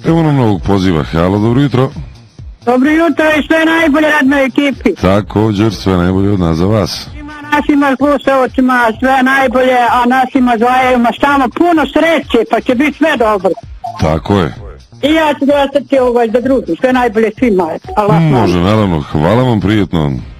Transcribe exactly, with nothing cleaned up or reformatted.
Evo nam novog poziva. Halo, dobro jutro. Dobro jutro i sve najbolje radnoj ekipi. Također, sve najbolje od nas za vas. Ima našima slušalcima sve najbolje, a našima zvajevima samo puno sreće, pa će biti sve dobro. Tako je. I ja ću glasati ovaj za drugi, sve najbolje svima. Allah, Može, naravno. Hvala vam, prijetno.